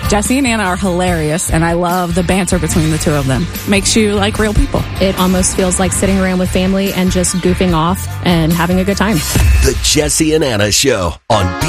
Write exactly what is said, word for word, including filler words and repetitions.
Jesse and Anna are hilarious, and I love the banter between the two of them. Makes you like real people. It almost feels like sitting around with family and just goofing off and having a good time. The Jesse and Anna Show on B